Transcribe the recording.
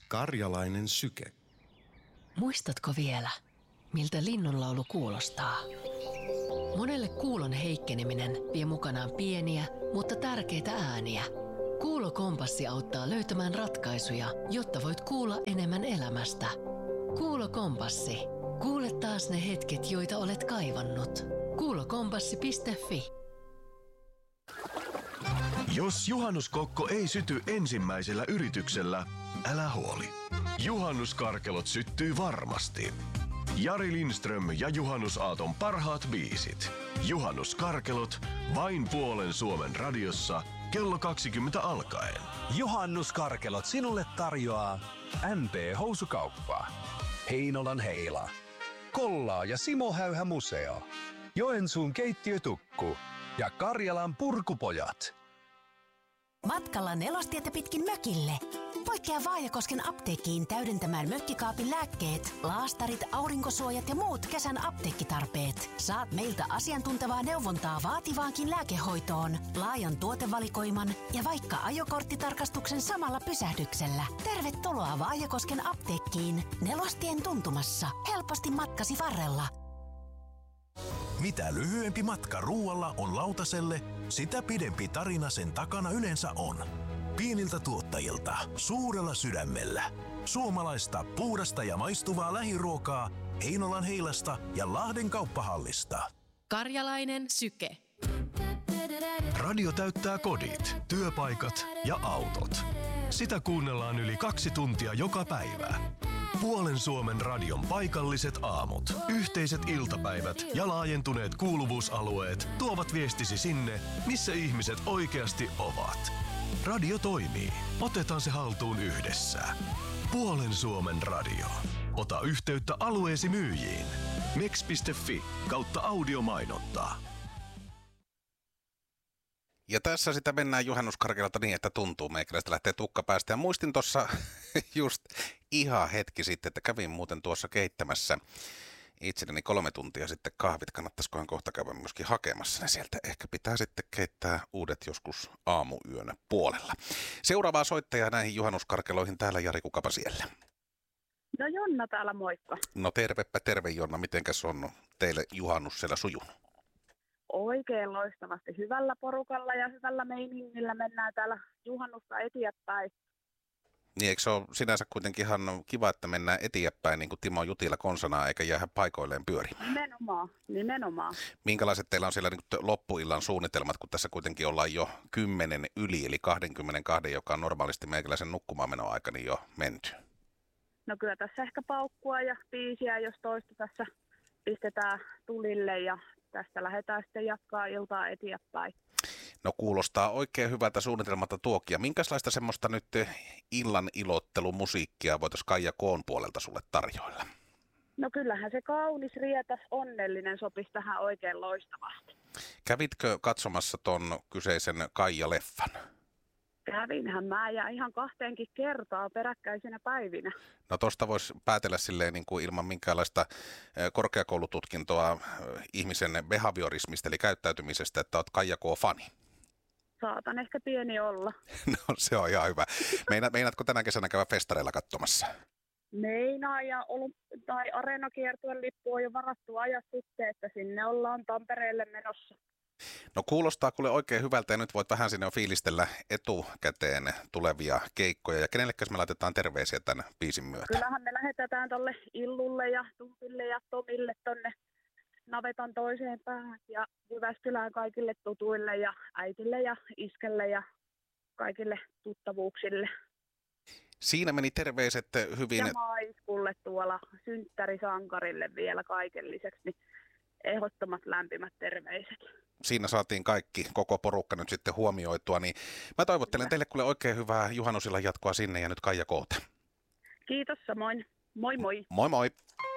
Karjalainen syke. Muistatko vielä, miltä linnunlaulu kuulostaa? Monelle kuulon heikkeneminen vie mukanaan pieniä, mutta tärkeitä ääniä. Kuulokompassi auttaa löytämään ratkaisuja, jotta voit kuulla enemmän elämästä. Kuulokompassi. Kuule taas ne hetket, joita olet kaivannut. Kuulokompassi.fi. Jos juhannuskokko ei syty ensimmäisellä yrityksellä, älä huoli. Juhannuskarkelot syttyy varmasti. Jari Lindström ja Juhannusaaton parhaat biisit. Juhannuskarkelot vain puolen Suomen radiossa kello 20 alkaen. Juhannuskarkelot sinulle tarjoaa MP Housukauppa, Heinolan Heila, Kollaa ja Simo Häyhä Museo, Joensuun keittiötukku ja Karjalan Purkupojat. Matkalla Nelostietä pitkin mökille. Poikkea Vaajakosken apteekkiin täydentämään mökkikaapin lääkkeet, laastarit, aurinkosuojat ja muut kesän apteekkitarpeet. Saat meiltä asiantuntevaa neuvontaa vaativaankin lääkehoitoon, laajan tuotevalikoiman ja vaikka ajokorttitarkastuksen samalla pysähdyksellä. Tervetuloa Vaajakosken apteekkiin Nelostien tuntumassa. Helposti matkasi varrella. Mitä lyhyempi matka ruualla on lautaselle, sitä pidempi tarina sen takana yleensä on. Pieniltä tuottajilta, suurella sydämellä. Suomalaista, puhdasta ja maistuvaa lähiruokaa Heinolan Heilasta ja Lahden kauppahallista. Karjalainen syke. Radio täyttää kodit, työpaikat ja autot. Sitä kuunnellaan yli 2 tuntia joka päivä. Puolen Suomen radion paikalliset aamut, yhteiset iltapäivät ja laajentuneet kuuluvuusalueet tuovat viestisi sinne, missä ihmiset oikeasti ovat. Radio toimii. Otetaan se haltuun yhdessä. Puolen Suomen radio. Ota yhteyttä alueesi myyjiin. mex.fi/audiomainontaa. Ja tässä sitä mennään juhannuskarkelalta niin, että tuntuu meikäläistä lähtee tukka päästä. Ja muistin tuossa just ihan hetki sitten, että kävin muuten tuossa keittämässä itselleni 3 tuntia sitten kahvit. Kannattaisikohan kohta käydä myöskin hakemassa ne sieltä. Ehkä pitää sitten keittää uudet joskus aamuyön puolella. Seuraavaa soittajaa näihin juhannuskarkeloihin täällä. Jari, kukapa siellä? No Jonna täällä, moikka. No tervepä terve Jonna. Mitenkäs on teille juhannus siellä sujunut? Oikein loistavasti. Hyvällä porukalla ja hyvällä meiningillä mennään täällä juhannusta eteenpäin. Niin, eikö se ole sinänsä kuitenkin ihan kiva, että mennään eteenpäin niin kuin Timo Jutila konsanaan, eikä jäädä paikoilleen pyörimään? Nimenomaan. Minkälaiset teillä on siellä niin loppuillan suunnitelmat, kun tässä kuitenkin ollaan jo 10 yli, eli 22, joka on normaalisti meikäläisen nukkumaanmenoaika, niin jo menty? No kyllä tässä ehkä paukkua ja biisiä, jos toista tässä pistetään tulille ja tästä lähdetään sitten jatkaa iltaa eteenpäin. No kuulostaa oikein hyvältä suunnitelmalta tuokia. Minkälaista semmoista nyt illan ilottelumusiikkia voitaisiin Kaija Koon puolelta sulle tarjoilla? No kyllähän se kaunis, rietas, onnellinen sopisi tähän oikein loistavasti. Kävitkö katsomassa ton kyseisen Kaija-leffan? Kävinhän mä ja ihan 2 kertaa peräkkäisinä päivinä. No tosta voisi päätellä silleen niin kuin ilman minkäänlaista korkeakoulututkintoa ihmisen behaviorismista eli käyttäytymisestä, että olet Kaija K-fani. Saatan ehkä pieni olla. No se on ihan hyvä. Meinaatko tänä kesänä käydä festareilla katsomassa? Meinaa ja areenakiertueen lippu on jo varattu ajat sitten, että sinne ollaan Tampereelle menossa. No kuulostaa kuule oikein hyvältä ja nyt voit vähän sinne jo fiilistellä etukäteen tulevia keikkoja. Ja kenellekäs me laitetaan terveisiä tämän biisin myötä? Kyllähän me lähetetään tolle Illulle ja Tumpille ja Tomille tonne navetan toiseen päähän ja Jyväskylään kaikille tutuille ja äitille ja iskelle ja kaikille tuttavuuksille. Siinä meni terveiset hyvin. Ja Maiskulle tuolla synttärisankarille vielä kaiken lisäksi, niin ehdottomat lämpimät terveiset. Siinä saatiin koko porukka nyt sitten huomioitua, niin mä toivottelen teille kuule oikein hyvää juhannusillan jatkoa sinne ja nyt Kaija Koota. Kiitos samoin. Moi moi. Moi moi.